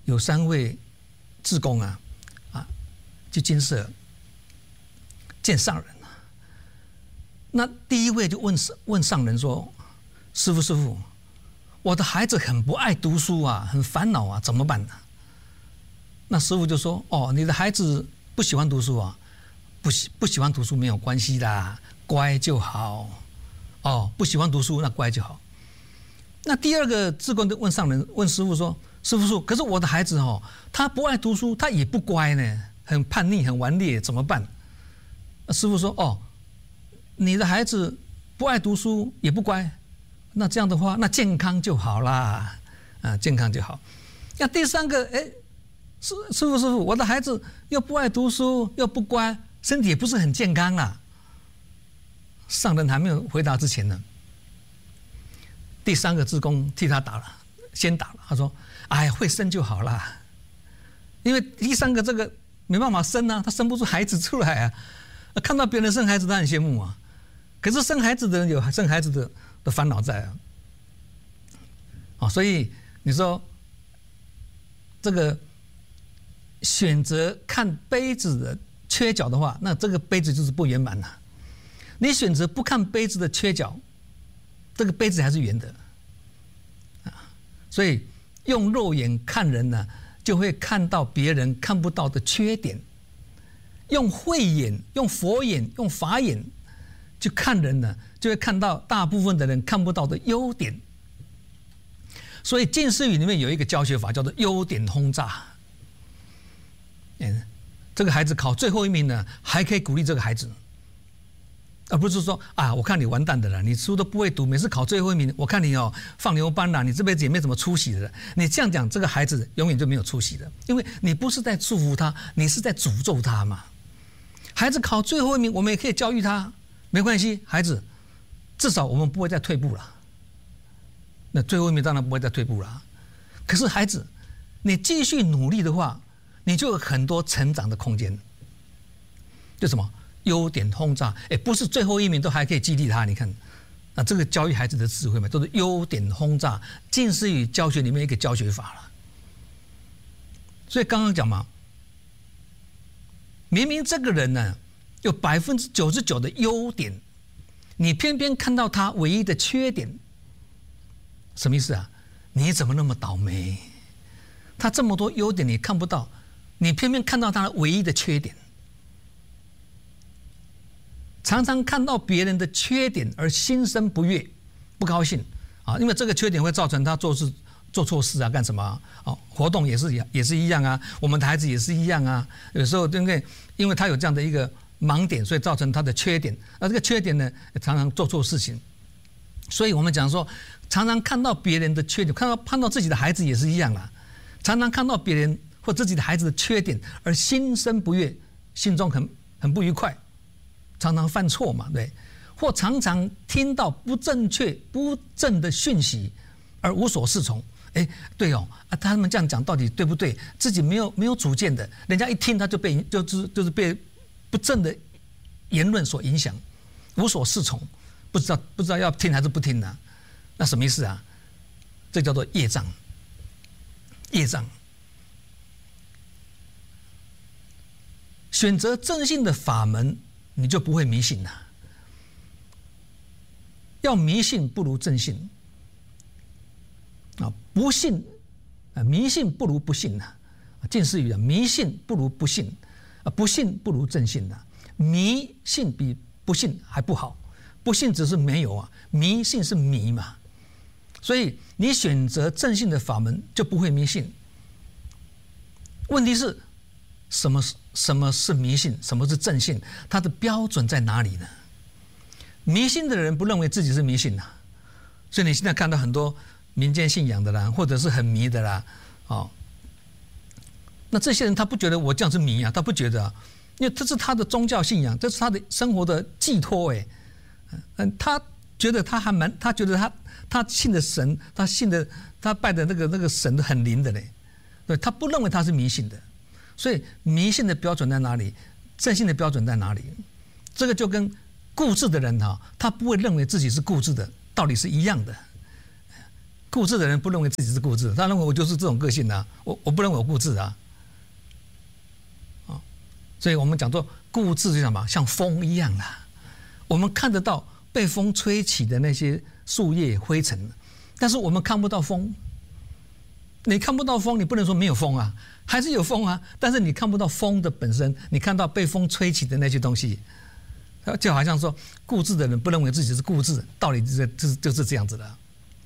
有3位志工去金舍见上人。那第一位就问上人说：“师父，我的孩子很不爱读书啊，很烦恼啊，怎么办呢？”那师父就说：“哦，你的孩子不喜欢读书啊，不喜欢读书没有关系的，乖就好。哦，不喜欢读书那乖就好。”那第二个志工就问上人，问师父说：“师父，可是我的孩子他不爱读书，他也不乖呢，很叛逆，很顽劣，怎么办？”那师父说：“哦，你的孩子不爱读书也不乖，那这样的话，那健康就好啦，健康就好。”那第三个，师父，我的孩子又不爱读书又不乖，身体也不是很健康啦。上人还没有回答之前呢，第3个志工替他先打了。他说：“哎，会生就好啦，因为第3个这个没办法生啊，他生不出孩子出来啊。看到别人生孩子，他很羡慕啊。可是生孩子的人有生孩子的烦恼在啊。所以你说这个选择看杯子的缺角的话，那这个杯子就是不圆满了。你选择不看杯子的缺角，这个杯子还是圆的所以用肉眼看人呢，就会看到别人看不到的缺点；用慧眼、用佛眼、用法眼去看人呢，就会看到大部分的人看不到的优点。所以近似语里面有一个教学法叫做优点轰炸。这个孩子考最后1名呢，还可以鼓励这个孩子，而不是说我看你完蛋的了，你书都不会读，每次考最后1名，我看你放牛班啦，你这辈子也没怎么出息的了。你这样讲，这个孩子永远就没有出息的，因为你不是在祝福他，你是在诅咒他嘛。孩子考最后1名，我们也可以教育他，没关系，孩子，至少我们不会再退步了。那最后1名当然不会再退步了。可是孩子，你继续努力的话，你就有很多成长的空间。就什么优点轰炸，不是最后1名都还可以激励他。你看，这个教育孩子的智慧嘛，都是优点轰炸，近似于教学里面一个教学法了。所以刚刚讲嘛，明明这个人呢有99%的优点，你偏偏看到他唯一的缺点，什么意思啊？你怎么那么倒霉？他这么多优点你看不到，你偏偏看到他唯一的缺点。常常看到别人的缺点而心生不悦、不高兴因为这个缺点会造成他做错事干什么活动也是一样啊，我们的孩子也是一样啊。有时候因为他有这样的一个盲点，所以造成他的缺点，而这个缺点呢，常常做错事情。所以我们讲说，常常看到别人的缺点，看到自己的孩子也是一样啦。常常看到别人或自己的孩子的缺点而心生不悦，心中很不愉快。常常犯错嘛，对，或常常听到不正确、不正的讯息而无所适从。对他们这样讲到底对不对？自己没有主见的，人家一听他就就是被不正的言论所影响，无所适从，不知道要听还是不听呢？那什么意思啊？这叫做业障。业障。选择正信的法门，你就不会迷信了。要迷信不如正信不信迷信不如不信近似语迷信不如不信不信不如正信迷信比不信还不好，不信只是没有迷信是迷嘛。所以你选择正信的法门就不会迷信。问题是什么是迷信，什么是正信，它的标准在哪里呢？迷信的人不认为自己是迷信所以你现在看到很多民间信仰的啦，或者是很迷的啦那这些人他不觉得我这样是迷他不觉得因为这是他的宗教信仰，这是他的生活的寄托他觉得他觉得他信的神，他拜的那个神很灵的嘞，对，他不认为他是迷信的。所以迷信的标准在哪里？正信的标准在哪里？这个就跟固执的人他不会认为自己是固执的道理是一样的。 固执的人不认为自己是固执，他认为我就是这种个性啊，我不认为我固执啊。所以我们讲说固执是什么？像风一样啊，我们看得到被风吹起的那些树叶灰尘，但是我们看不到风。你看不到风，你不能说没有风啊，还是有风啊，但是你看不到风的本身，你看到被风吹起的那些东西，就好像说固执的人不认为自己是固执，道理就是这样子的。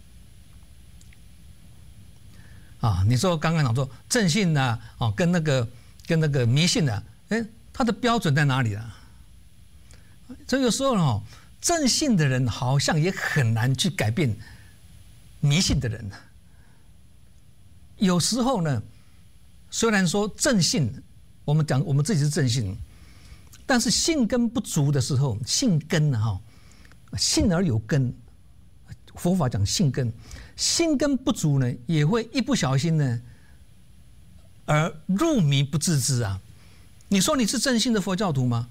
你说刚刚讲说正信啊，跟那个迷信啊，它的标准在哪里啊？所以有时候正信的人好像也很难去改变迷信的人。有时候呢，虽然说正信，我们讲我们自己是正信，但是信根不足的时候，信根信而有根，佛法讲信根，信根不足呢，也会一不小心呢，而入迷不自知啊。你说你是正信的佛教徒吗？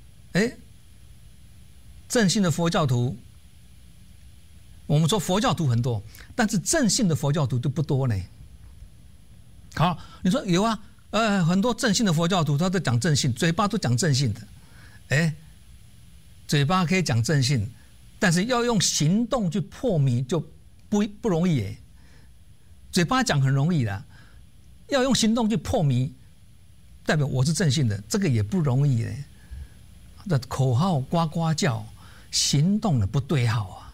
正信的佛教徒，我们说佛教徒很多，但是正信的佛教徒就不多呢。好，你说有啊，很多正信的佛教徒，他都讲正信，嘴巴都讲正信的，嘴巴可以讲正信，但是要用行动去破迷就不容易耶。嘴巴讲很容易啦，要用行动去破迷，代表我是正信的，这个也不容易耶。这口号呱呱叫，行动的不对号啊。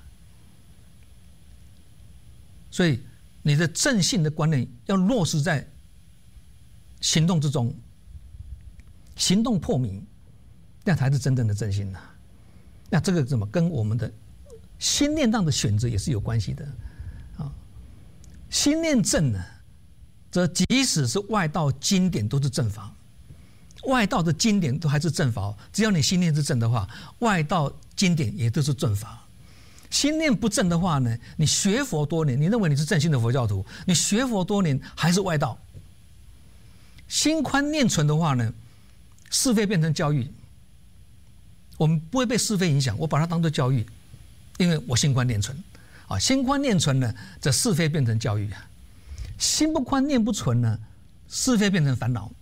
所以你的正信的观念要落实在行动之中，行动破迷，那才是真正的正信啊。那这个怎么跟我们的心念上的选择也是有关系的啊？心念正呢，则即使是外道经典都是正法，外道的经典都还是正法，只要你心念是正的话，外道经典也都是正法。心念不正的话呢，你学佛多年，你认为你是正信的佛教徒，你学佛多年还是外道。心宽念纯的话呢，是非变成教育，我们不会被是非影响，我把它当作教育，因为我心宽念纯啊。心宽念纯呢，这是非变成教育啊；心不宽念不纯呢，是非变成烦恼，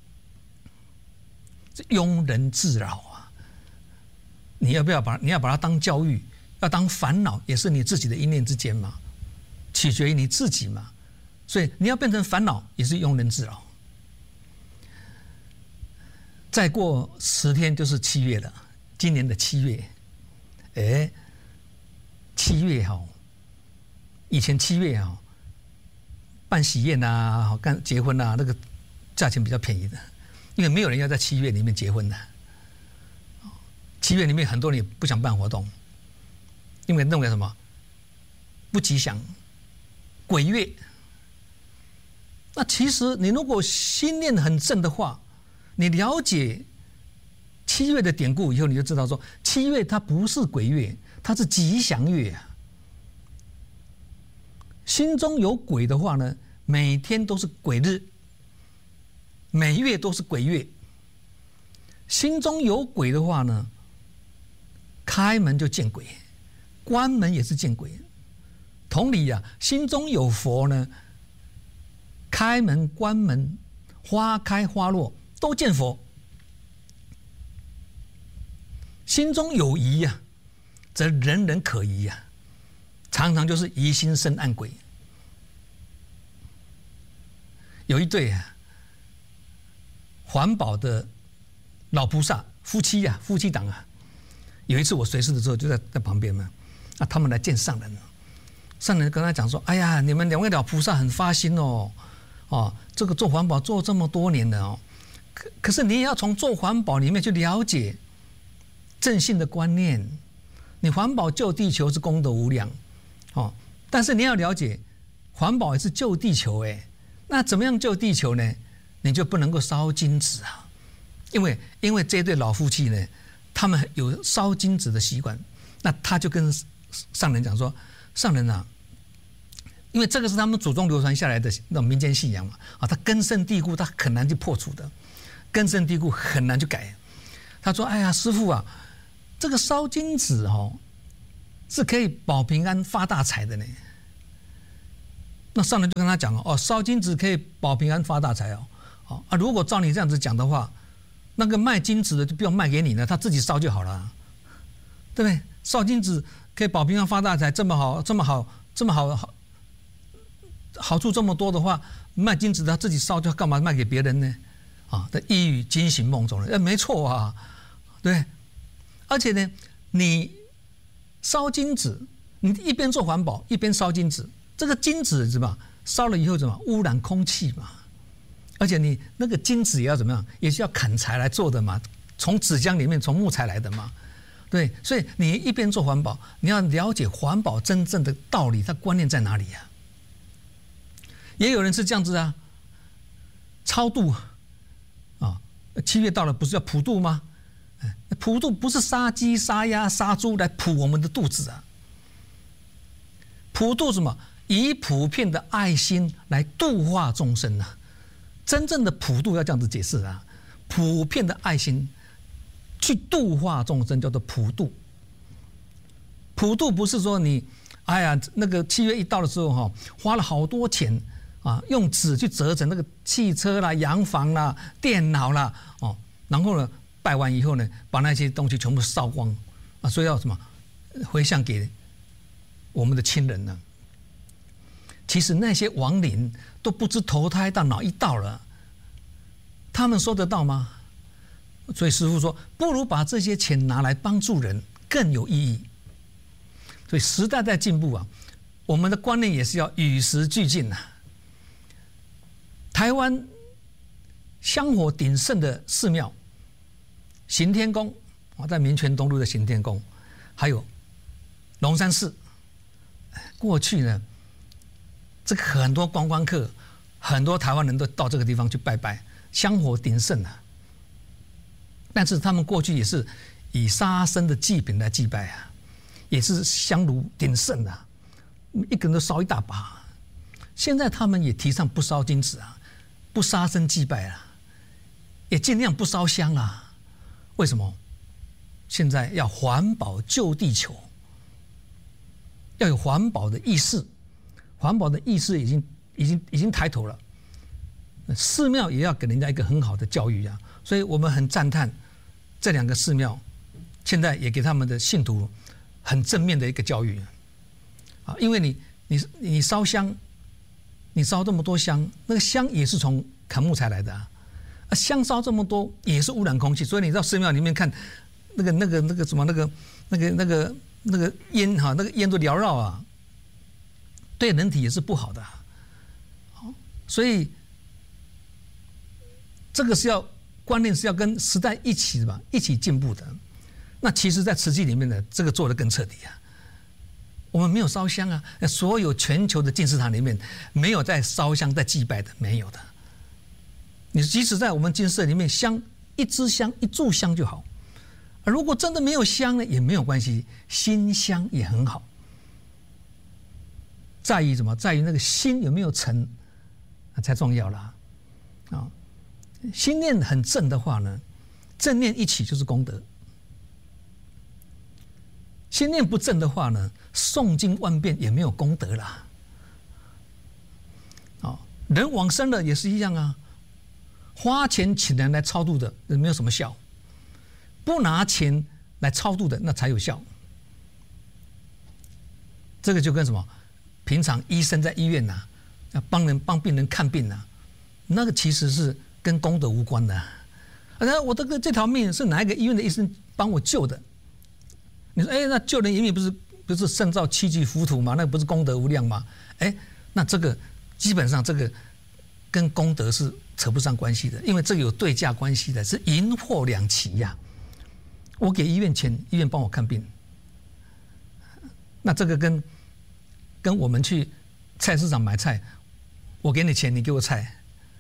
这庸人自扰啊。你要把它当教育，要当烦恼，也是你自己的一念之间嘛，取决于你自己嘛。所以你要变成烦恼，也是庸人自扰。再过10天就是7月了，今年的7月，7月以前7月办喜宴啊，干结婚啊，那个价钱比较便宜的，因为没有人要在7月里面结婚的。7月里面很多人也不想办活动，因为认为什么不吉祥，鬼月。那其实你如果心念很正的话，你了解7月的典故以后，你就知道说7月它不是鬼月，它是吉祥月啊。心中有鬼的话呢，每天都是鬼日，每月都是鬼月。心中有鬼的话呢，开门就见鬼，关门也是见鬼。同理啊，心中有佛呢，开门关门，花开花落都见佛。心中有疑啊，则人人可疑啊，常常就是疑心生暗鬼。有一对环保的老菩萨夫妻档啊，有一次我随侍的时候就在旁边嘛，他们来见上人，上人跟他讲说：“哎呀，你们2位老菩萨很发心哦，这个做环保做这么多年了哦，可是你也要从做环保里面去了解正信的观念。你环保救地球是功德无量但是你要了解环保也是救地球那怎么样救地球呢？你就不能够烧金纸啊，因为这对老夫妻呢，他们有烧金纸的习惯。那他就跟上人讲说：上人啊，因为这个是他们祖宗流传下来的那种民间信仰嘛，他根深蒂固，他很难去破除的，根深蒂固很难去改。他说：哎呀，师父啊，这个烧金纸是可以保平安发大财的呢。 那上人就跟他讲哦，烧金纸可以保平安发大财哦，如果照你这样子讲的话，那个卖金纸的就不用卖给你了，他自己烧就好了，对不对？烧金纸可以保平安发大财，这么好，好处这么多的话，卖金纸的他自己烧就干嘛卖给别人呢？这一语惊醒梦中人，没错啊，对。而且呢，你烧金纸，你一边做环保一边烧金纸，这个金纸是吧？烧了以后怎么污染空气嘛？而且你那个金纸也要怎么样？也是要砍柴来做的嘛，从纸浆里面从木材来的嘛，对。所以你一边做环保，你要了解环保真正的道理，它观念在哪里呀？也有人是这样子啊，超度啊，7月到了不是要普渡吗？普渡不是杀鸡杀鸭杀猪来普我们的肚子啊，普渡什么？以普遍的爱心来度化众生啊。真正的普渡要这样子解释啊，普遍的爱心去度化众生叫做普渡。普渡不是说你哎呀那个7月一到的时候花了好多钱啊，用纸去折成那个汽车啦、洋房啦、电脑啦然后呢拜完以后呢，把那些东西全部烧光啊，所以要什么回向给我们的亲人呢？其实那些亡灵都不知投胎到哪一道了，他们收得到吗？所以师父说，不如把这些钱拿来帮助人更有意义。所以时代在进步啊，我们的观念也是要与时俱进啊。台湾香火鼎盛的寺庙，行天宫在民权东路的行天宫，还有龙山寺。过去呢，这个很多观光客，很多台湾人都到这个地方去拜拜，香火鼎盛啊。但是他们过去也是以杀生的祭品来祭拜啊，也是香炉鼎盛啊，一个人都烧一大把。现在他们也提倡不烧金纸啊，不杀生祭拜啊，也尽量不烧香啊。为什么？现在要环保救地球，要有环保的意识，环保的意识已经抬头了。寺庙也要给人家一个很好的教育啊，所以我们很赞叹这2个寺庙，现在也给他们的信徒很正面的一个教育啊，因为你烧香，你烧这么多香，那个香也是从砍木材来的啊。香烧这么多也是污染空气，所以你到寺庙里面看那个什么那个烟哈，那个烟都缭绕啊，对人体也是不好的。所以这个是要观念是要跟时代一起进步的。那其实，在慈济里面呢，这个做得更彻底啊。我们没有烧香啊，所有全球的净食堂里面没有在烧香在祭拜的，没有的。你即使在我们净舍里面香一支香一炷香就好，如果真的没有香呢，也没有关系，心香也很好。在于什么？在于那个心有没有诚，才重要啦。心念很正的话呢，正念一起就是功德；心念不正的话呢，诵经万遍也没有功德啦。人往生了也是一样啊。花钱请人来超度的没有什么效，不拿钱来超度的那才有效。这个就跟什么？平常医生在医院要帮病人看病那个其实是跟功德无关的。我这条命是哪一个医院的医生帮我救的？你说，那救人一命不是胜造7级浮屠吗？那不是功德无量吗？那这个基本上这个跟功德是扯不上关系的，因为这个有对价关系的，是银货两讫呀。我给医院钱，医院帮我看病，那这个跟我们去菜市场买菜，我给你钱，你给我菜，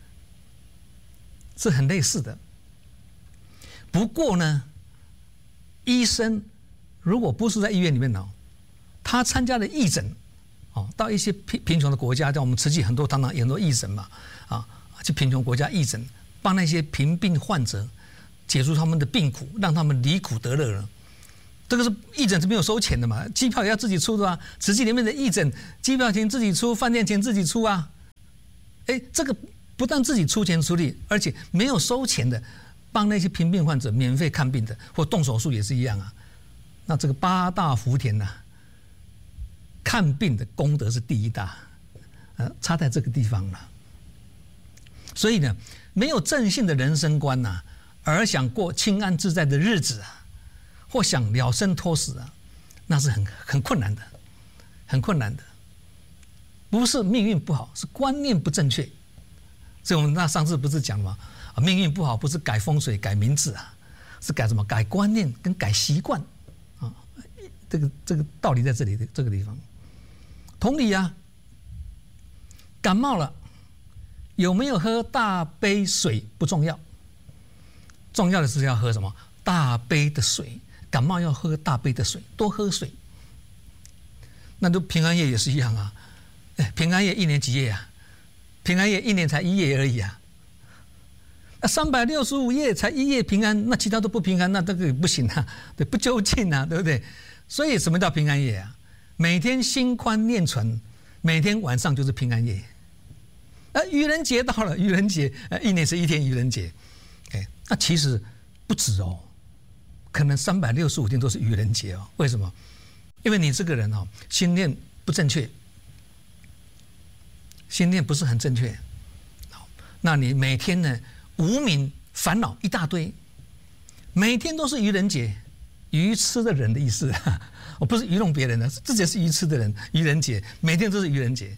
是很类似的。不过呢，医生如果不是在医院里面他参加了义诊，到一些贫穷的国家，像我们慈济很多常常很多义诊嘛，去贫穷国家义诊，帮那些贫病患者解除他们的病苦，让他们离苦得乐了， 这个是义诊是没有收钱的嘛，机票也要自己出的啊，慈济里面的义诊机票钱自己出，饭店钱自己出啊。这个不但自己出钱出力，而且没有收钱的，帮那些贫病患者免费看病的或动手术也是一样啊。那这个八大福田呐，看病的功德是第一大，差在这个地方了。所以呢，没有正信的人生观呐，而想过清安自在的日子啊，或想了生脱死啊，那是很困难的，很困难的。不是命运不好，是观念不正确。所以我们上次不是讲了吗？命运不好不是改风水、改名字啊，是改什么？改观念跟改习惯啊。这个道理在这里的这个地方。同理啊，感冒了有没有喝大杯水不重要，重要的是要喝什么？大杯的水。感冒要喝大杯的水，多喝水。那都平安夜也是一样啊。平安夜1年几夜啊？平安夜1年才1夜而已啊。那365夜才1夜平安，那其他都不平安，那这个也不行啊，对，不究竟啊，对不对？所以什么叫平安夜啊？每天心宽念纯，每天晚上就是平安夜。愚人节到了，愚人节1年是1天愚人节，那其实不止哦，可能365天都是愚人节哦。为什么？因为你这个人哦，心念不正确。心念不是很正确，那你每天呢无明烦恼一大堆，每天都是愚人节，愚痴的人的意思，我不是愚弄别人的，自己是愚痴的人，愚人节每天都是愚人节。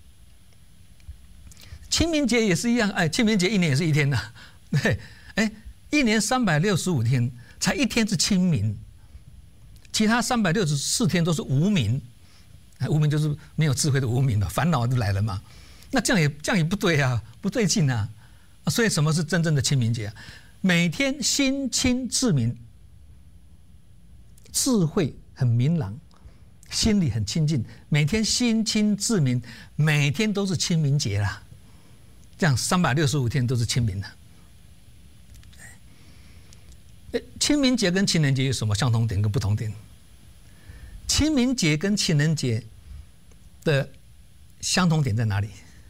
清明节也是一样，清明节1年也是1天呐，对，1年365天，才1天是清明，其他364天都是无明，无明就是没有智慧的无明了，烦恼就来了嘛。那这样也不对啊，不对劲啊。所以什么是真正的清明节啊？每天心清志明，智慧很明朗，心里很清净，每天心清志明，每天都是清明节啦。这样365天都是清明的。清明节跟情人节有什么相同点跟不同点？清明节跟情人节的相同点在哪里？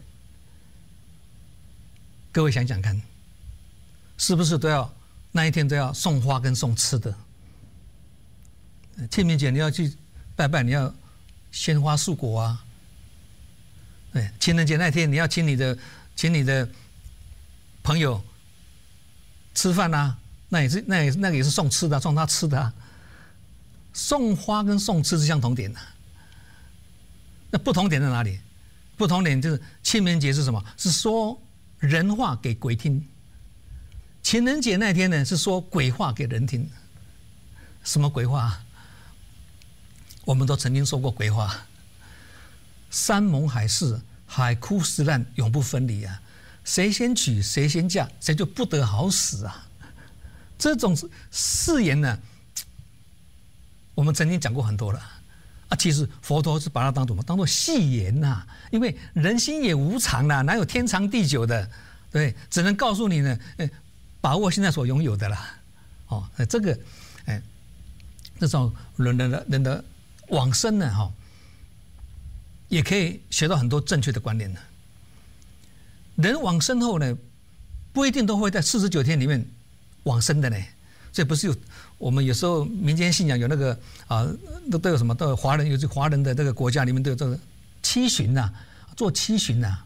各位想想看，是不是那一天都要送花跟送吃的？清明节你要去拜拜，你要鲜花素果啊。对，情人节那天你要请你的朋友吃饭啊，那个也是送吃的，送他吃的啊。送花跟送吃是相同点的，那不同点在哪里？不同点就是清明节是什么？是说人话给鬼听。情人节那天呢，是说鬼话给人听。什么鬼话？我们都曾经说过鬼话。山盟海誓，海枯石烂，永不分离啊！谁先娶，谁先嫁，谁就不得好死啊！这种誓言呢，我们曾经讲过很多了啊。其实佛陀是把它当作戏言呐，因为人心也无常啦，哪有天长地久的？对，只能告诉你呢，把握现在所拥有的啦。这个，这种人的往生呢，也可以学到很多正确的观念呢。人往生后呢，不一定都会在49天里面往生的呢。所以不是我们有时候民间信仰有那个都有什么？都有华人的这个国家里面都有这个七旬呐，做七旬呐。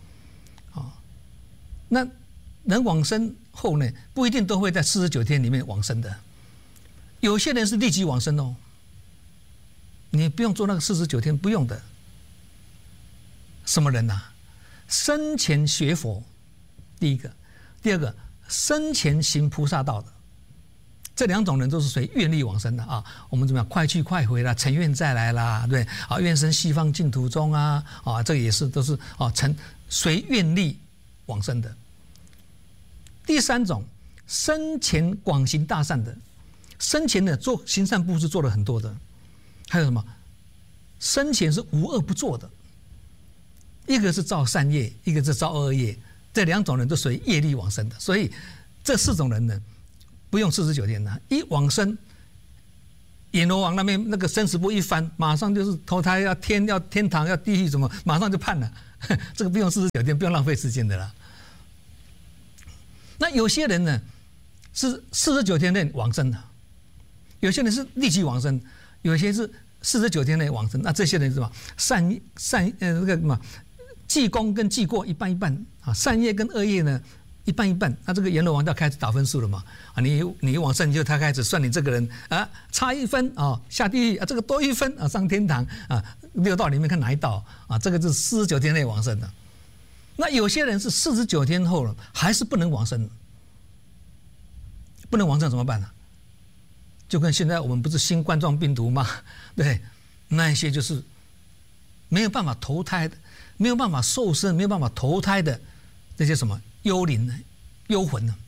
那人往生后呢，不一定都会在49天里面往生的。有些人是立即往生哦，你不用做那个49天，不用的。什么人呐？生前学佛，第一个；第二个，生前行菩萨道的。这两种人都是随愿力往生的啊。我们怎么样？快去快回啦，成愿再来啦，对啊，愿生西方净土中啊，这个也是都是随愿力往生的。第三种，生前广行大善的，生前呢做行善布施做了很多的，还有什么？生前是无恶不作的，一个是造善业，一个是造恶业，这两种人都随业力往生的。所以这4种人呢，不用49天的，一往生阎罗王那边那个生死簿一翻，马上就是投胎要天堂要地狱什么，马上就判了。这个不用49天，不用浪费时间的啦。那有些人呢是49天内往生的，有些人是立即往生，有些是49天内往生。那这些人是什么？那个什么，记功跟记过一半一半啊，善业跟恶业呢一半一半。那这个阎罗王就要开始打分数了嘛？啊，你往生就他开始算你这个人啊，差1分啊下地狱啊，这个多1分啊上天堂啊，6道里面看哪一道啊？这个是49天内往生的。那有些人是49天后了还是不能往生，不能往生怎么办呢？就跟现在我们不是新冠状病毒吗？对，那一些就是没有办法投胎的，没有办法受生，没有办法投胎的这些什么幽灵呢、幽魂呢，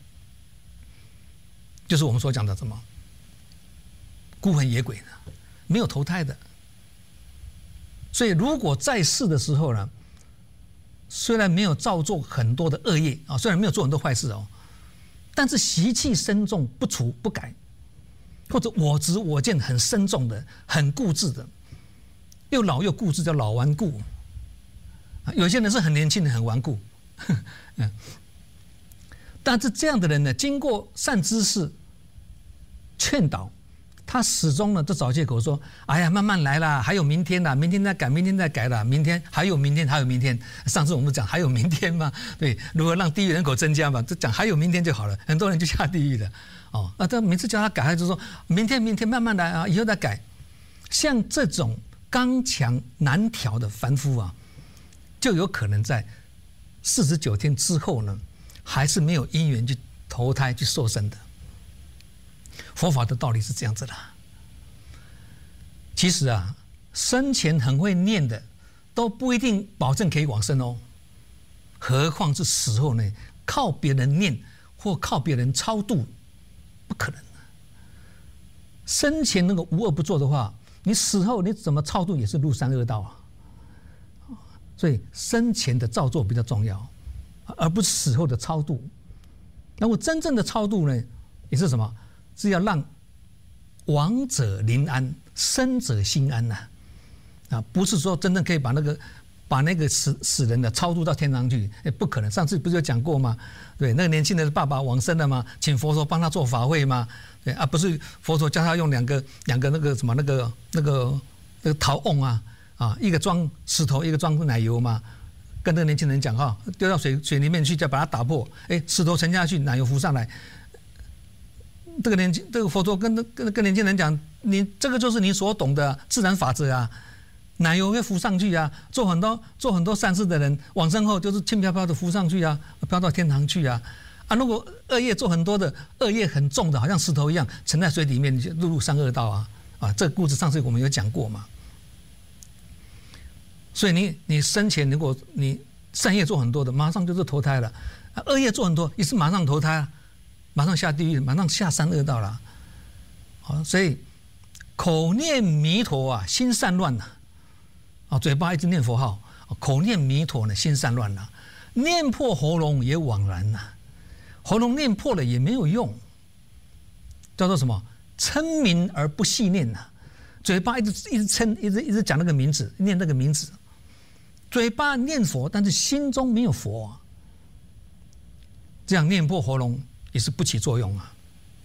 就是我们所讲的什么孤魂野鬼呢，没有投胎的。所以如果在世的时候呢，虽然没有造作很多的恶业啊，虽然没有做很多坏事哦，但是习气深重，不除不改，或者我执我见很深重的，很固执的，又老又固执，叫老顽固。有些人是很年轻的，很顽固。但是这样的人呢，经过善知识劝导，他始终呢都找借口说：“哎呀，慢慢来啦，还有明天啦，明天再改，明天再改啦，明天还有明天，还有明天。”上次我们讲还有明天嘛，对，如何让地狱人口增加嘛，就讲还有明天就好了，很多人就下地狱了。哦，那他每次叫他改，他就说明天慢慢来啊，以后再改。像这种刚强难调的凡夫啊，就有可能在49天之后呢，还是没有因缘去投胎去受生的。佛法的道理是这样子的。其实啊，生前很会念的，都不一定保证可以往生哦。何况是死后呢？靠别人念或靠别人超度，不可能。生前那个无恶不作的话，你死后你怎么超度也是入三恶道啊。所以生前的造作比较重要，而不是死后的超度。那我真正的超度呢，也是什么？是要让亡者临安，生者心安呐。啊，不是说真正可以把那个死人的超度到天堂去，不可能。上次不是有讲过吗？对，那个年轻人的爸爸往生了吗？请佛陀帮他做法会吗？对啊，不是佛陀叫他用两个那个什么那个陶瓮啊，一个装石头，一个装奶油嘛。跟那个年轻人讲哈，丢到水里面去，再把它打破，石头沉下去，奶油浮上来。这个佛陀跟年轻人讲，你这个就是你所懂的自然法则啊，奶油会浮上去啊，做很多善事的人往生后就是轻飘飘的浮上去啊，飘到天堂去啊。如果恶业做很多的，恶业很重的，好像石头一样沉在水里面，就入三恶道啊。这个故事上次我们有讲过嘛。所以你生前如果你善业做很多的，马上就是投胎了；恶业做很多，也是马上投胎啊。马上下地狱，马上下三恶道了。所以口念弥陀啊，心散乱呐。嘴巴一直念佛号，口念弥陀呢，心散乱了。念破喉咙也枉然呐，喉咙念破了也没有用。叫做什么？称名而不细念呐。嘴巴一直称，一直讲那个名字，念那个名字。嘴巴念佛，但是心中没有佛。这样念破喉咙也是不起作用啊。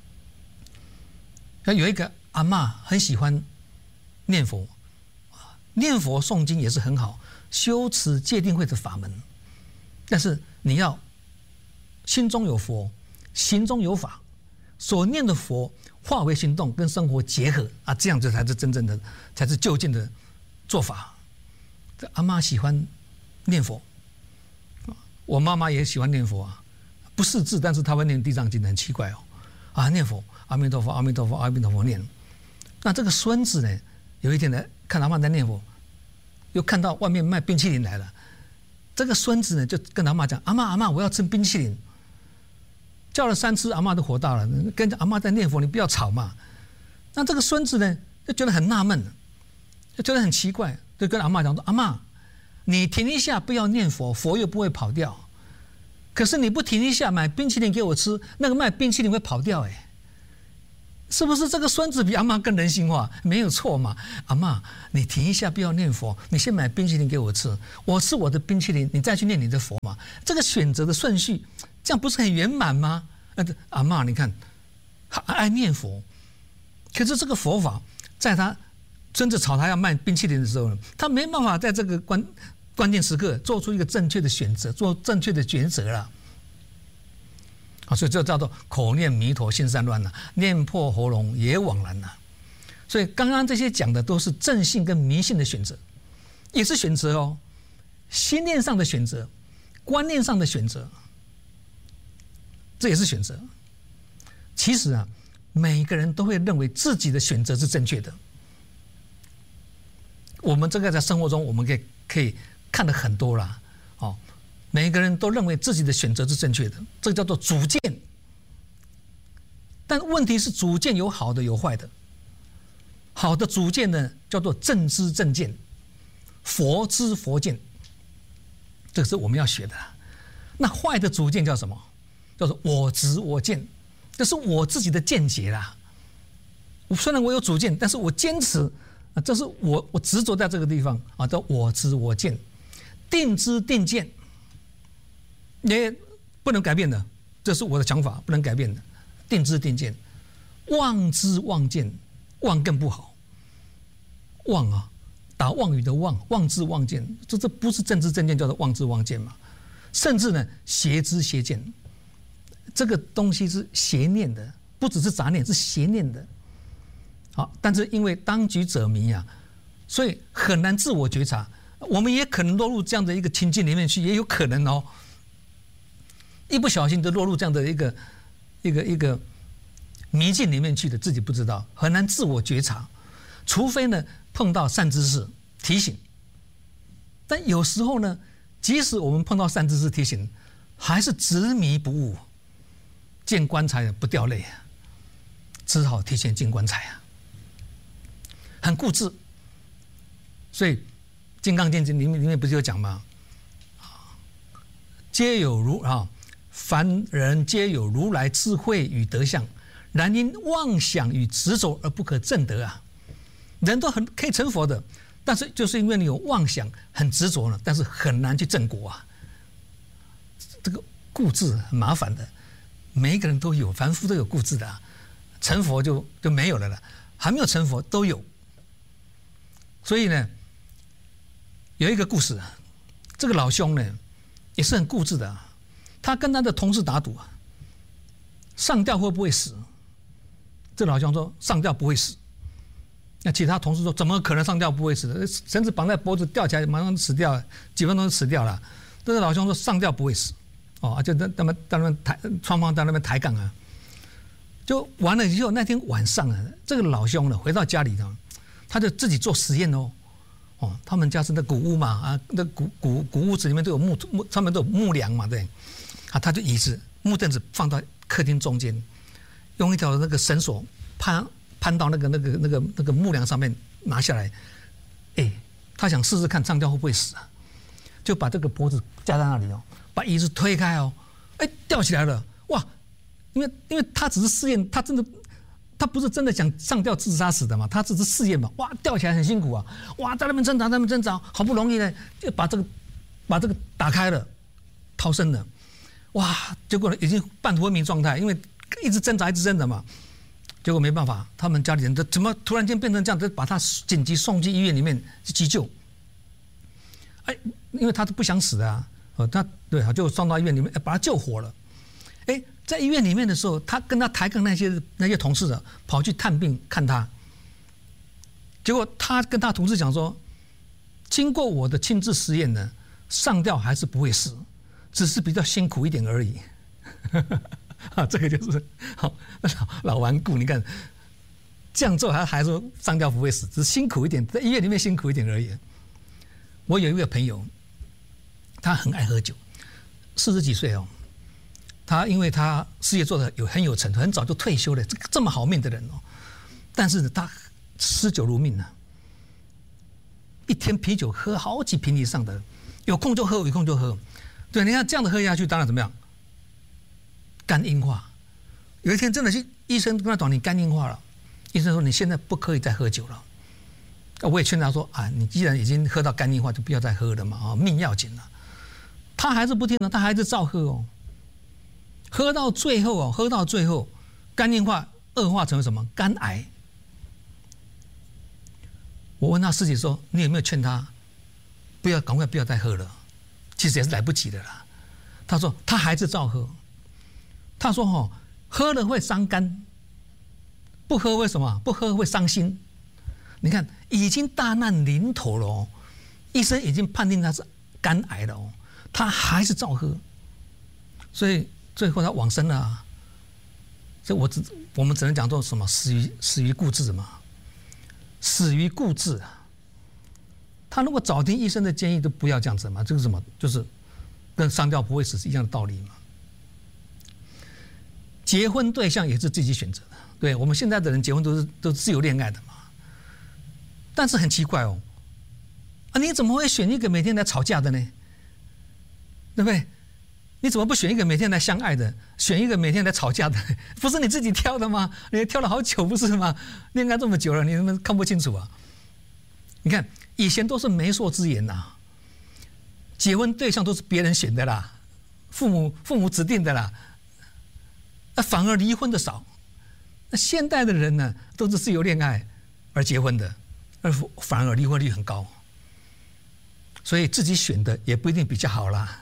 有一个阿嬷很喜欢念佛，念佛诵经也是很好，修持戒定慧的法门。但是你要心中有佛，行中有法，所念的佛化为行动，跟生活结合啊，这样子才是真正的，才是就近的做法。这阿嬷喜欢念佛，我妈妈也喜欢念佛啊。不识字，但是他会念地藏经，很奇怪哦。念佛，阿弥陀佛，阿弥陀佛，阿弥陀佛念。那这个孙子呢，有一天呢，看阿嬷在念佛，又看到外面卖冰淇淋来了。这个孙子呢，就跟阿嬷讲：“阿嬷，我要吃冰淇淋。”叫了3次，阿嬷都火大了，跟着阿嬷在念佛，你不要吵嘛。那这个孙子呢，就觉得很纳闷，就觉得很奇怪，就跟阿嬷讲说：“阿嬷，你停一下，不要念佛，佛又不会跑掉。可是你不停一下买冰淇淋给我吃，那个卖冰淇淋会跑掉是不是这个孙子比阿嬷更人性化？没有错嘛。阿嬷，你停一下，不要念佛，你先买冰淇淋给我吃，我吃我的冰淇淋，你再去念你的佛嘛。这个选择的顺序，这样不是很圆满吗？阿嬷，你看，爱念佛，可是这个佛法，在他孙子吵他要卖冰淇淋的时候呢，他没办法在这个关键时刻做出一个正确的选择，做正确的抉择了。所以这叫做口念弥陀心散乱呐，念破喉咙也枉然呐。所以刚刚这些讲的都是正信跟迷信的选择，也是选择哦，心念上的选择，观念上的选择，这也是选择。其实啊，每个人都会认为自己的选择是正确的。我们这个在生活中，我们可以看得很多啦，哦。每个人都认为自己的选择是正确的，这个叫做主见。但问题是，主见有好的有坏的。好的主见呢，叫做正知正见，佛知佛见，这个是我们要学的。那坏的主见叫什么？叫做我执我见，这是我自己的见解啦。虽然我有主见，但是我坚持，这是我执着在这个地方啊，叫我执我见，定知定见。也不能改变的，这是我的想法，不能改变的。定知定见，妄知妄见，妄更不好。妄啊，打妄语的妄，妄知妄见，这不是正知正见，叫做妄知妄见嘛。甚至呢，邪知邪见，这个东西是邪念的，不只是杂念，是邪念的。好，但是因为当局者迷啊，所以很难自我觉察。我们也可能落入这样的一个情境里面去，也有可能哦。一不小心就落入这样的一个迷境里面去的，自己不知道，很难自我觉察，除非呢碰到善知识提醒。但有时候呢，即使我们碰到善知识提醒，还是执迷不悟，见棺材不掉泪啊，只好提前进棺材啊，很固执。所以《金刚经》里面不是有讲吗？皆有凡人皆有如来智慧与德相，然因妄想与执着而不可证得啊！人都可以成佛的，但是就是因为你有妄想，很执着了，但是很难去证果啊。这个固执很麻烦的，每一个人都有，凡夫都有固执的啊。成佛就没有了啦，还没有成佛都有。所以呢，有一个故事啊，这个老兄呢也是很固执的啊。他跟他的同事打赌啊，上吊会不会死？这老兄说上吊不会死。那其他同事说怎么可能上吊不会死？绳子绑在脖子吊起来马上死掉，几分钟就死掉了。这个老兄说上吊不会死。哦，就他们双方在那边抬杠啊，就完了以后那天晚上啊，这个老兄呢回到家里头，他就自己做实验哦。哦，他们家是那古屋嘛啊，那古屋子里面都有木，上面都有木梁嘛，对。啊，他就椅子木凳子放到客厅中间，用一条那个绳索攀到那个木梁上面拿下来，他想试试看上吊会不会死啊，就把这个脖子架在那里哦，把椅子推开哦，吊起来了，哇！因为他只是试验，他不是真的想上吊自杀死的嘛，他只是试验嘛，哇，吊起来很辛苦啊，哇，在那边挣扎，好不容易呢就把这个打开了，逃生了。哇！结果已经半昏迷状态，因为一直挣扎嘛，结果没办法，他们家里人怎么突然间变成这样，就把他紧急送进医院里面去急救。因为他是不想死的啊，他就送到医院里面，把他救活了。在医院里面的时候，他跟他抬杠那些同事的跑去探病看他，结果他跟他同事讲说，经过我的亲自实验呢，上吊还是不会死。只是比较辛苦一点而已，这个就是好老顽固。你看这样做还说上吊不会死，只是辛苦一点，在医院里面辛苦一点而已。我有一位朋友，他很爱喝酒，40几岁哦。他因为他事业做得很有成，很早就退休了，这么好命的人哦，但是他嗜酒如命啊，一天啤酒喝好几瓶以上的，有空就喝，有空就喝。对，你看这样的喝下去，当然怎么样？肝硬化， 有一天真的是医生跟他讲你肝硬化了，医生说你现在不可以再喝酒了。我也劝他说啊，你既然已经喝到肝硬化，就不要再喝了嘛，命要紧了。他还是不听了，他还是照喝哦。喝到最后，肝硬化恶化成为什么？肝癌。我问他师姐说，你有没有劝他赶快不要再喝了？其实也是来不及的啦。他说他还是照喝。他说喝了会伤肝，不喝为什么？不喝会伤心。你看已经大难临头了哦，医生已经判定他是肝癌了哦，他还是照喝，所以最后他往生了啊。所以我们只能讲做什么？死于固执嘛，死于固执啊。他如果早听医生的建议，都不要这样子嘛，这个什么就是跟上吊不会死是一样的道理嘛。结婚对象也是自己选择的，对我们现在的人结婚都是自由恋爱的嘛。但是很奇怪哦，你怎么会选一个每天来吵架的呢？对不对？你怎么不选一个每天来相爱的，选一个每天来吵架的？不是你自己挑的吗？你挑了好久不是吗？恋爱这么久了，你怎么看不清楚啊？你看以前都是媒妁之言呐，结婚对象都是别人选的啦，父母指定的啦，反而离婚的少。那现代的人呢，都是自由恋爱而结婚的，反而离婚率很高。所以自己选的也不一定比较好啦。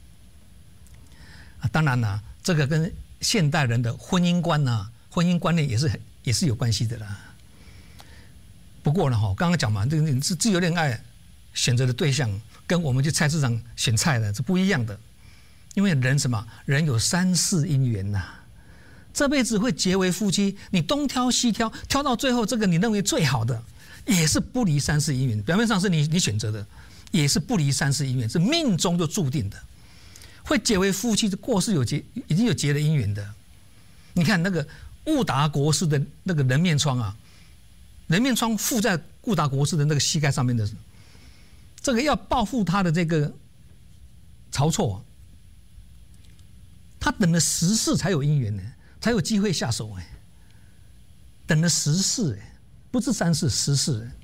当然啦，这个跟现代人的婚姻观啊、婚姻观念也是有关系的啦。不过呢，刚刚讲嘛，这个是自由恋爱选择的对象，跟我们去菜市场选菜的是不一样的。因为人人有3世姻缘呐，这辈子会结为夫妻，你东挑西挑，挑到最后这个你认为最好的，也是不离3世姻缘。表面上是你选择的，也是不离3世姻缘，是命中就注定的。会结为夫妻，过世已经有结了姻缘的。你看那个悟达国师的那个人面疮啊，人面疮附在悟达国师的那个膝盖上面的，这个要报复他的这个晁错啊，他等了10世才有姻缘呢，才有机会下手哎，等了10世哎，不是3世10世哎。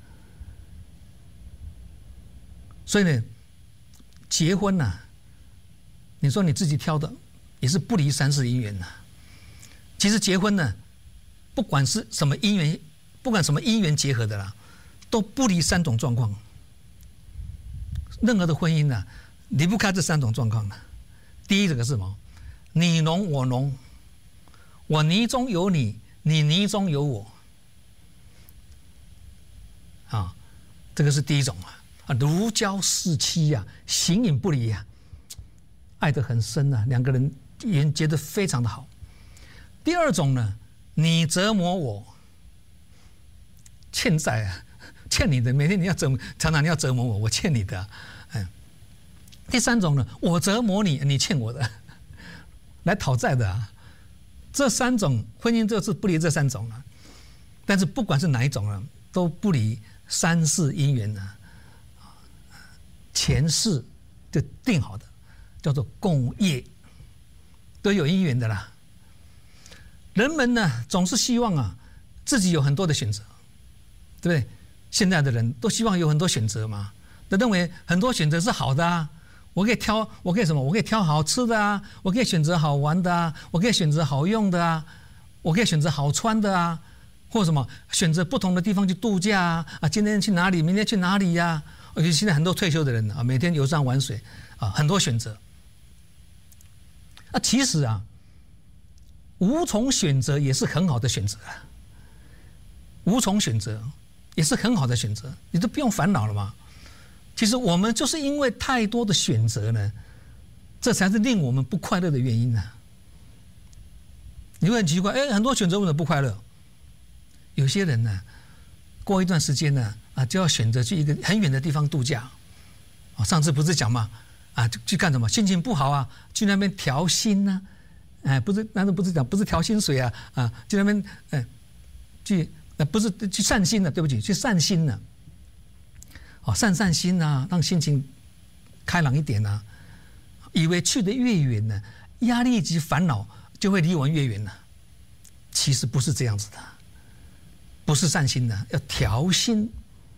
所以呢，结婚呐，你说你自己挑的，也是不离3世姻缘呐。其实结婚呢，不管是什么姻缘，不管什么姻缘结合的啦，都不离3种状况。任何的婚姻呢，离不开这3种状况的。第一个是什么？你侬我侬，我泥中有你，你泥中有我。啊，这个是第一种啊，如胶似漆呀，形影不离呀。爱得很深啊，两个人连接得非常的好。第二种呢，你折磨我，欠债啊，欠你的，每天常常你要折磨我，我欠你的。第三种呢，我折磨你，你欠我的，来讨债的啊。这3种婚姻就是不离这3种了。但是不管是哪一种呢，都不离3世姻缘呢。前世就定好的。叫做共业，都有因缘的啦。人们呢，总是希望啊，自己有很多的选择，对不对？现在的人都希望有很多选择嘛，都认为很多选择是好的啊。我可以挑好吃的啊，我可以选择好玩的啊，我可以选择好用的啊，我可以选择好穿的啊，或者选择不同的地方去度假啊，今天去哪里，明天去哪里呀？尤其现在很多退休的人啊，每天游山玩水啊，很多选择。其实啊，无从选择也是很好的选择啊。无从选择也是很好的选择，你都不用烦恼了嘛。其实我们就是因为太多的选择呢，这才是令我们不快乐的原因呢。你会很奇怪，很多选择为什么不快乐？有些人呢，过一段时间呢，就要选择去一个很远的地方度假。上次不是讲嘛？去干什么？心情不好啊，去那边调心呐，难道不是讲不是调薪水啊？去那边不是去散心了，对不起，去散心了。散心啊，让心情开朗一点啊。以为去得越远呢，压力及烦恼就会离我们越远了。 其实不是这样子的，不是善心的，要调心，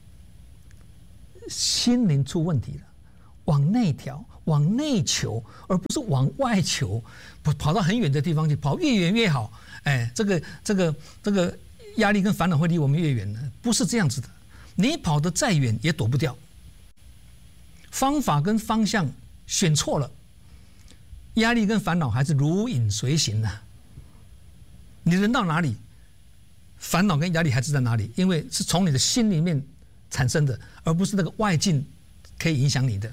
心灵出问题了，往内调，往内求，而不是往外求，跑到很远的地方去，跑越远越好。哎，这个压力跟烦恼会离我们越远呢，不是这样子的。你跑得再远也躲不掉，方法跟方向选错了，压力跟烦恼还是如影随形呢。你人到哪里，烦恼跟压力还是在哪里，因为是从你的心里面产生的，而不是那个外境可以影响你的。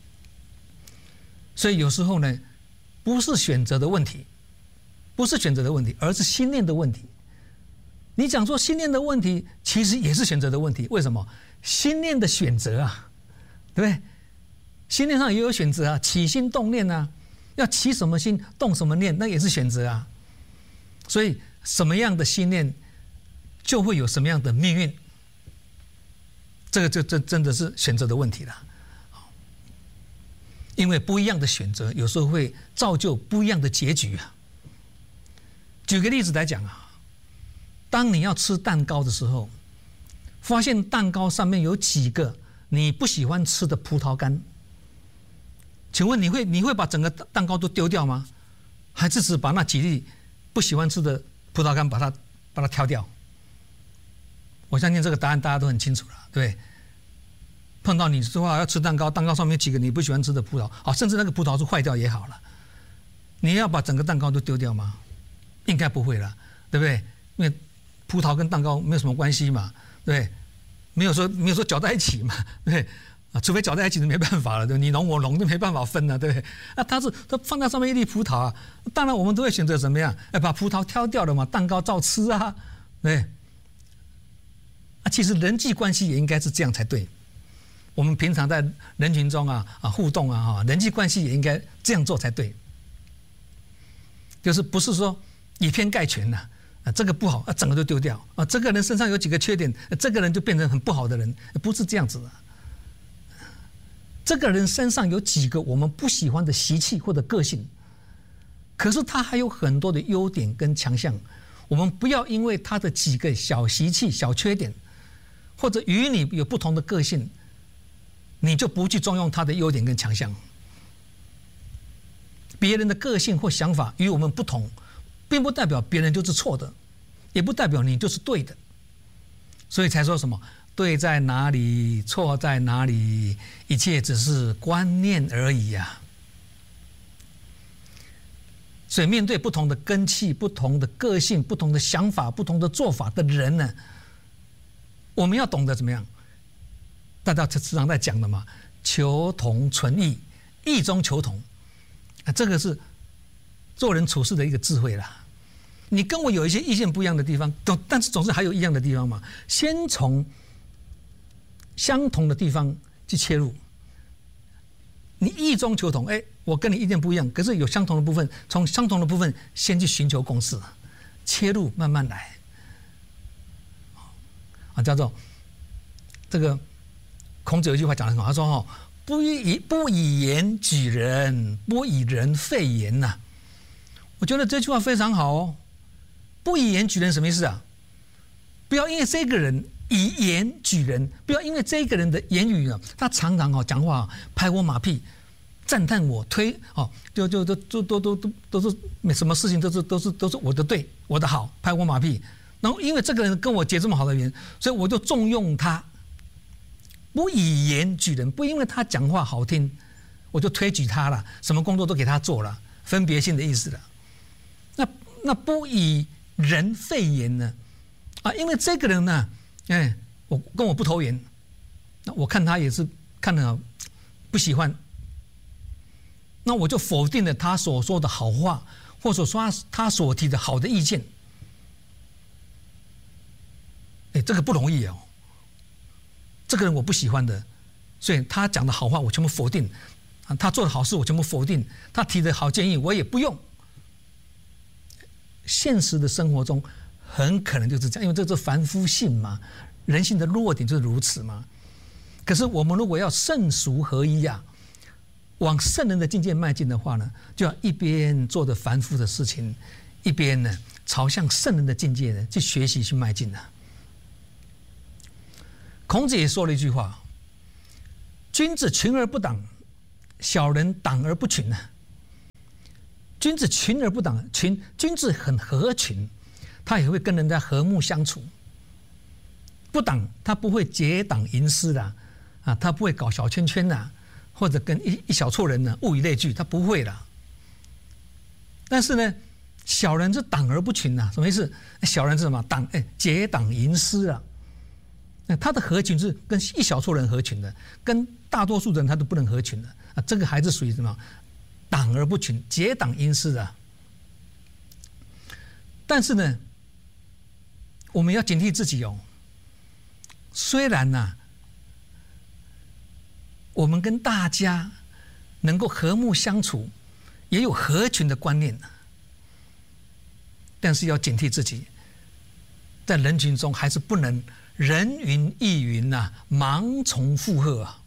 所以有时候呢，不是选择的问题，不是选择的问题，而是心念的问题。你讲说心念的问题，其实也是选择的问题。为什么？心念的选择啊，对不对？心念上也有选择啊，起心动念啊，要起什么心，动什么念，那也是选择啊。所以什么样的心念，就会有什么样的命运。这真的是选择的问题了。因为不一样的选择，有时候会造就不一样的结局啊。举个例子来讲啊，当你要吃蛋糕的时候，发现蛋糕上面有几个你不喜欢吃的葡萄干，请问你会把整个蛋糕都丢掉吗？还是只把那几粒不喜欢吃的葡萄干把它挑掉？我相信这个答案大家都很清楚了，对不对？碰到你说要吃蛋糕，蛋糕上面有几个你不喜欢吃的葡萄，好，甚至那个葡萄是坏掉也好了，你要把整个蛋糕都丢掉吗？应该不会了，对不对？因为葡萄跟蛋糕没有什么关系嘛，对不对？没有说搅在一起嘛，对不对？啊，除非搅在一起就没办法了，对不对？你侬我侬就没办法分了，对不对？那它放在上面一粒葡萄啊，当然我们都会选择怎么样？把葡萄挑掉了嘛，蛋糕照吃啊，对。啊，其实人际关系也应该是这样才对。我们平常在人群中互动人际关系也应该这样做才对。就是不是说以偏概全呐，这个不好整个都丢掉啊，这个人身上有几个缺点，这个人就变成很不好的人，不是这样子的。这个人身上有几个我们不喜欢的习气或者个性，可是他还有很多的优点跟强项，我们不要因为他的几个小习气、小缺点，或者与你有不同的个性，你就不去重用他的优点跟强项。别人的个性或想法与我们不同，并不代表别人就是错的，也不代表你就是对的。所以才说什么对在哪里，错在哪里，一切只是观念而已啊。所以面对不同的根器、不同的个性、不同的想法、不同的做法的人呢，我们要懂得怎么样？大家时常在讲的嘛，求同存异，异中求同，这个是做人处事的一个智慧啦。你跟我有一些意见不一样的地方，但是总是还有一样的地方嘛。先从相同的地方去切入，你异中求同，我跟你意见不一样，可是有相同的部分，从相同的部分先去寻求共识，切入慢慢来，叫做这个。孔子有一句话讲得很好，他说不以言举人，不以人废言呐。我觉得这句话非常好哦。不以言举人什么意思啊？不要因为这个人以言举人，不要因为这个人的言语他常常讲话拍我马屁，赞叹我推都是什么事情都是我的对，我的好，拍我马屁。然后因为这个人跟我结这么好的缘，所以我就重用他。不以言举人，不因为他讲话好听，我就推举他了，什么工作都给他做了，分别性的意思了。那不以人废言呢？因为这个人呢，我跟我不投缘，那我看他也是看得不喜欢，那我就否定了他所说的好话，或者说他所提的好的意见。这个不容易哦。这个人我不喜欢的，所以他讲的好话我全部否定，他做的好事我全部否定，他提的好建议我也不用。现实的生活中很可能就是这样，因为这是凡夫性嘛，人性的弱点就是如此嘛。可是我们如果要圣俗合一往圣人的境界迈进的话呢，就要一边做着凡夫的事情， 一边呢朝向圣人的境界呢去学习去迈进啊。孔子也说了一句话：君子群而不党，小人党而不群啊。君子群而不党，君子很合群，他也会跟人家和睦相处。不党，他不会结党营私的啊，他不会搞小圈圈的，或者跟一小撮人呢物以类聚，他不会的。但是呢，小人是党而不群啊，什么意思？小人是什么？结党营私啊。他的合群是跟一小撮人合群的，跟大多数人他都不能合群的啊。这个还是属于什么？党而不群，结党营私的。但是呢，我们要警惕自己哦。虽然呢，我们跟大家能够和睦相处，也有合群的观念，但是要警惕自己，在人群中还是不能人云亦云啊，盲从附和啊。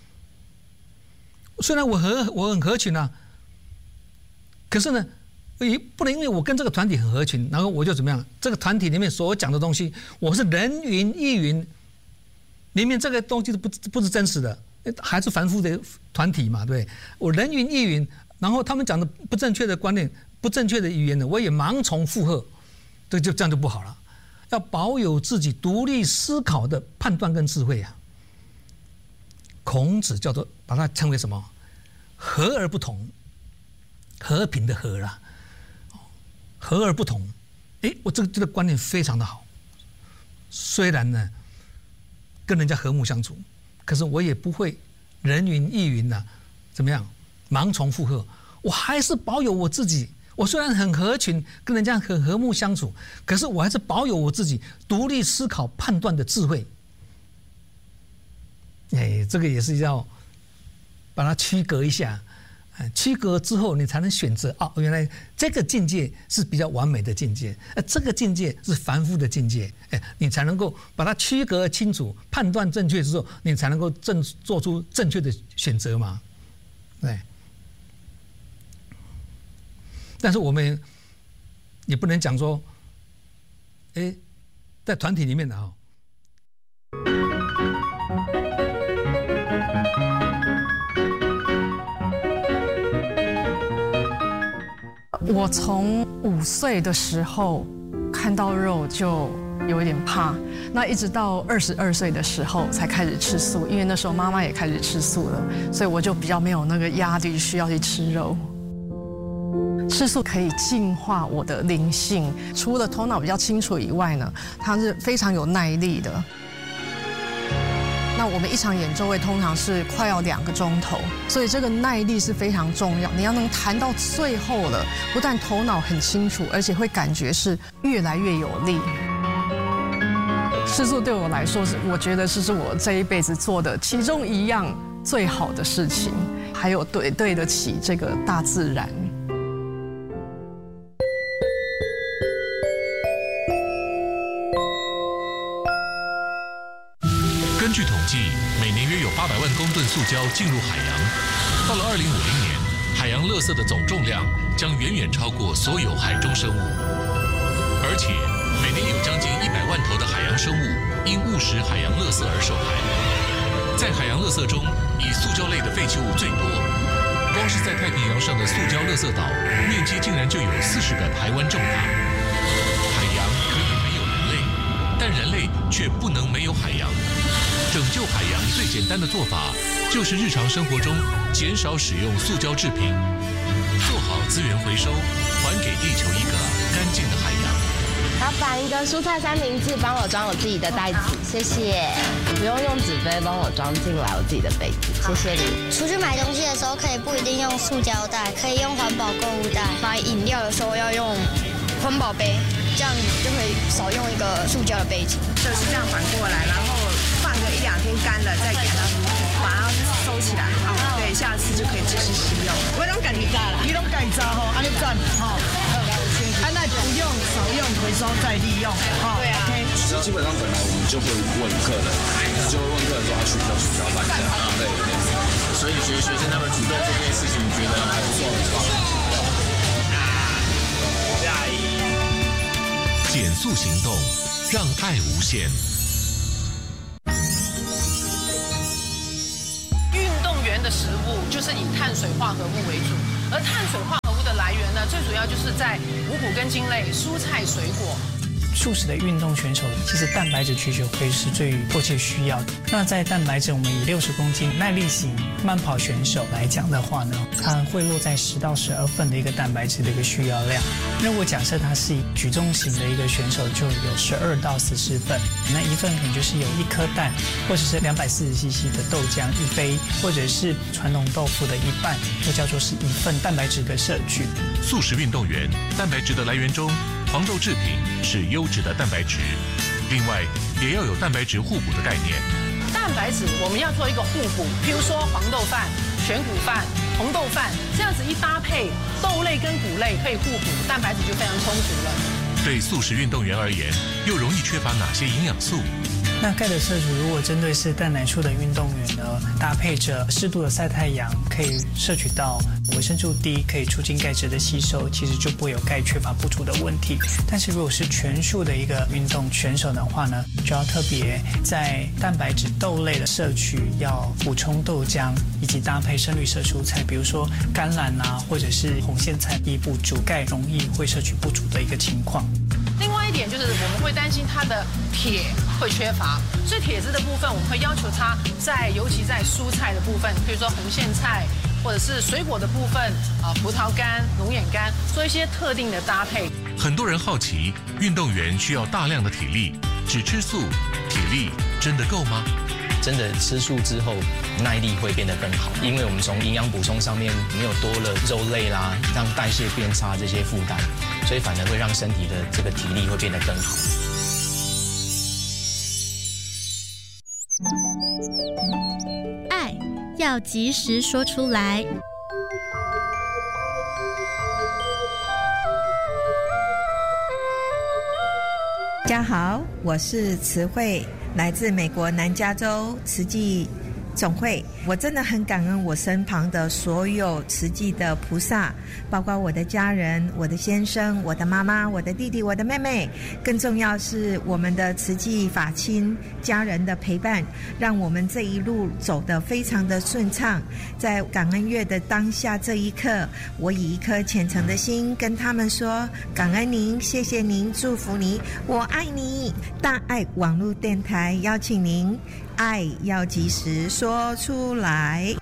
虽然我很合群啊，可是呢，也不能因为我跟这个团体很合群，然后我就怎么样？这个团体里面所讲的东西，我是人云亦云，里面这个东西不是真实的，还是凡夫的团体嘛，对不对？我人云亦云，然后他们讲的不正确的观念、不正确的语言呢，我也盲从附和，这样就不好了。要保有自己独立思考的判断跟智慧啊。孔子叫做把它称为什么？和而不同，和平的和啦，和而不同。我这个观念非常的好。虽然呢，跟人家和睦相处，可是我也不会人云亦云呐，怎么样？盲从附和，我还是保有我自己。我虽然很合群，跟人家很和睦相处，可是我还是保有我自己独立思考、判断的智慧。这个也是要把它区隔一下，区隔之后你才能选择原来这个境界是比较完美的境界，这个境界是凡夫的境界，你才能够把它区隔清楚，判断正确之后，你才能够做出正确的选择嘛，对。但是我们也不能讲说，在团体里面的我从5岁的时候看到肉就有一点怕，那一直到22岁的时候才开始吃素，因为那时候妈妈也开始吃素了，所以我就比较没有那个压力需要去吃肉。吃素可以净化我的灵性，除了头脑比较清楚以外呢，它是非常有耐力的。那我们一场演奏会通常是快要2个钟头，所以这个耐力是非常重要。你要能弹到最后了，不但头脑很清楚，而且会感觉是越来越有力。吃素对我来说我觉得是我这一辈子做的其中一样最好的事情，还有对得起这个大自然。 根据统计，每年约有800万公吨塑胶进入海洋。到了2050年，海洋垃圾的总重量将远远超过所有海中生物，而且每年有将近100万头的海洋生物因误食海洋垃圾而受害。在海洋垃圾中，以塑胶类的废弃物最多。光是在太平洋上的塑胶垃圾岛，面积竟然就有40个台湾这么大。海洋可以没有人类，但人类却不能没有海洋。拯救海洋最简单的做法，就是日常生活中减少使用塑胶制品，做好资源回收，还给地球一个干净的海洋。 老板，一个蔬菜三明治，帮我装我自己的袋子，谢谢。不用用纸杯，帮我装进来我自己的杯子，谢谢你。 出去买东西的时候，可以不一定用塑胶袋，可以用环保购物袋。 买饮料的时候要用环保杯，这样就可以少用一个塑胶的杯子。 就是这样反过来，然后放个1-2天干了，再给它把它收起来。对，下次就可以继续使用。我拢改造啦，你拢改造吼，安尼赞吼。安那不用少用，回收再利用。对啊。 基本上本来我们就会问客人，说他需不需要塑胶袋这样。对。所以你觉得学生他们主动做这件事情，你觉得还不错，很棒。加一。 速行动，让爱无限。 运动员的食物就是以碳水化合物为主，而碳水化合物的来源呢，最主要就是在五谷根茎类、蔬菜、水果。 素食的运动选手，其实蛋白质需求会是最迫切需要的。那在蛋白质，我们以60公斤耐力型慢跑选手来讲的话呢，它会落在10到12份的一个蛋白质的一个需要量。那我假设它是以举重型的一个选手，就有12到14份。那一份可能就是有1颗蛋，或者是240cc 的豆浆1杯，或者是传统豆腐的一半，都叫做是1份蛋白质的摄取。 素食运动员蛋白质的来源中，黄豆制品是优质的蛋白质，另外也要有蛋白质互补的概念。 蛋白质我们要做一个互补，譬如说黄豆饭、全谷饭、红豆饭，这样子一搭配，豆类跟谷类可以互补，蛋白质就非常充足了。 对素食运动员而言，又容易缺乏哪些营养素？ 那钙的摄取，如果针对是蛋奶素的运动员呢，搭配着适度的晒太阳，可以摄取到维生素 D， 可以促进钙质的吸收，其实就不会有钙缺乏不足的问题。但是如果是全素的一个运动选手的话呢，就要特别在蛋白质豆类的摄取，要补充豆浆，以及搭配深绿色蔬菜，比如说甘蓝啊，或者是红苋菜，以补足钙容易会摄取不足的一个情况。 另外一点就是我们会担心它的铁会缺乏，所以铁质的部分我们会要求它尤其在蔬菜的部分，比如说红苋菜，或者是水果的部分葡萄干、龙眼干，做一些特定的搭配。 很多人好奇，运动员需要大量的体力，只吃素，体力真的够吗？ 真的吃素之后，耐力会变得更好，因为我们从营养补充上面没有多了肉类啦，让代谢变差这些负担，所以反而会让身体的这个体力会变得更好。 爱要及时说出来。 大家好，我是慈慧，来自美国南加州慈济总会。我真的很感恩我身旁的所有慈济的菩萨，包括我的家人、我的先生、我的妈妈、我的弟弟、我的妹妹，更重要是我们的慈济法亲家人的陪伴，让我们这一路走得非常的顺畅。在感恩月的当下这一刻，我以一颗虔诚的心跟他们说，感恩您，谢谢您，祝福您，我爱你。大爱网络电台邀请您，爱要及时说出来。